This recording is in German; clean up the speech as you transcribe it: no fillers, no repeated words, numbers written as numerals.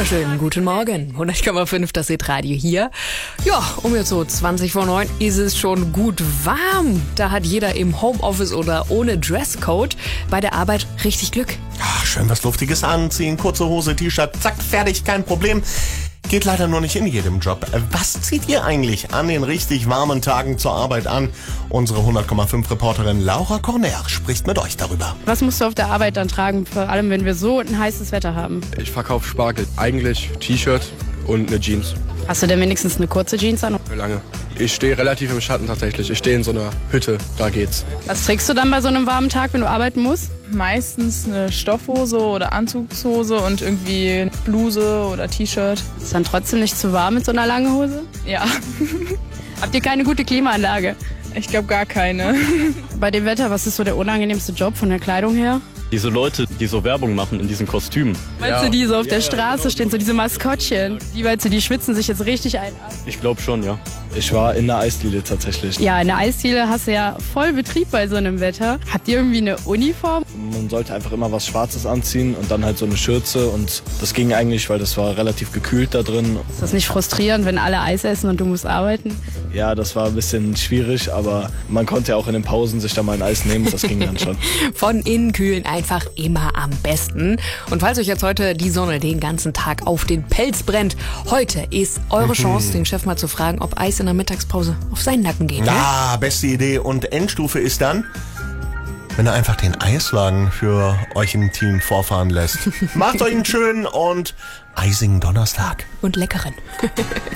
wunderschönen guten Morgen. 100,5 das Hitradio hier. Ja, um jetzt so 20 vor 9 ist es schon gut warm. Da hat jeder im Homeoffice oder ohne Dresscode bei der Arbeit richtig Glück. Ach, schön was Luftiges anziehen, kurze Hose, T-Shirt, zack, fertig, kein Problem. Geht leider nur nicht in jedem Job. Was zieht ihr eigentlich an den richtig warmen Tagen zur Arbeit an? Unsere 100,5 Reporterin Laura Corner spricht mit euch darüber. Was musst du auf der Arbeit dann tragen, vor allem wenn wir so ein heißes Wetter haben? Ich verkaufe Spargel. Eigentlich T-Shirt und eine Jeans. Hast du denn wenigstens eine kurze Jeans an? Für lange. Ich stehe relativ im Schatten tatsächlich. Ich stehe in so einer Hütte, da geht's. Was trägst du dann bei so einem warmen Tag, wenn du arbeiten musst? Meistens eine Stoffhose oder Anzugshose und irgendwie Bluse oder T-Shirt. Ist dann trotzdem nicht zu warm mit so einer langen Hose? Ja, Habt ihr keine gute Klimaanlage? ich glaube gar keine. Bei dem Wetter, was ist so der unangenehmste Job von der Kleidung her? Diese Leute, die so Werbung machen in diesen Kostümen. Meinst du, die so auf der Straße stehen, so diese Maskottchen? Die, weißt du, die schwitzen sich jetzt richtig ein. Ich glaube schon, ja. Ich war in der Eisdiele tatsächlich. Ja, in der Eisdiele hast du ja voll Betrieb bei so einem Wetter. Habt ihr irgendwie eine Uniform? Man sollte einfach immer was Schwarzes anziehen und dann halt so eine Schürze. Und das ging eigentlich, weil das war relativ gekühlt da drin. Ist das nicht frustrierend, wenn alle Eis essen und du musst arbeiten? Ja, das war ein bisschen schwierig, aber man konnte ja auch in den Pausen sich da mal ein Eis nehmen. Das ging dann schon. Von innen kühlen einfach immer am besten. Und falls euch jetzt heute die Sonne den ganzen Tag auf den Pelz brennt, heute ist eure Chance, den Chef mal zu fragen, ob Eis in der Mittagspause auf seinen Nacken geht. Ja, beste Idee. Und Endstufe ist dann, wenn er einfach den Eiswagen für euch im Team vorfahren lässt. Macht euch einen schönen und eisigen Donnerstag. Und leckeren.